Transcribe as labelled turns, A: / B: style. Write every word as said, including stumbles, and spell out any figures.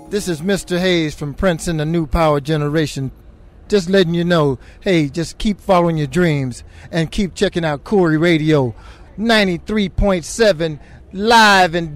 A: This is Mister Hayes from Prince and the New Power Generation. Just letting you know, hey, just keep following your dreams and keep checking out Corey Radio ninety-three point seven live and